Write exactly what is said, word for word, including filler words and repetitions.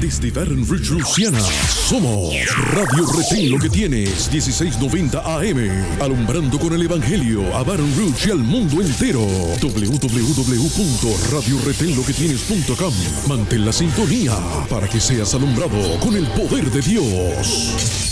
Desde Baton Rouge, Luisiana, somos Radio Retén Lo que Tienes, dieciséis noventa A M, alumbrando con el Evangelio a Baton Rouge y al mundo entero. doble u doble u doble u punto radio retén lo que tienes punto com. Mantén la sintonía para que seas alumbrado con el poder de Dios.